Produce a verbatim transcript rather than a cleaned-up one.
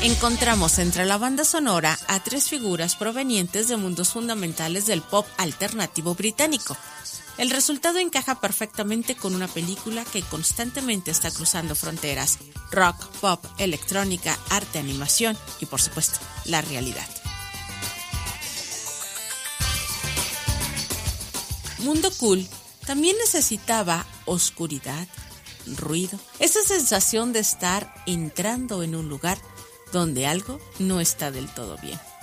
Encontramos entre la banda sonora a tres figuras provenientes de mundos fundamentales del pop alternativo británico. El resultado encaja perfectamente con una película que constantemente está cruzando fronteras: rock, pop, electrónica, arte, animación y, por supuesto, la realidad. Mundo Cool también necesitaba oscuridad, ruido, esa sensación de estar entrando en un lugar donde algo no está del todo bien.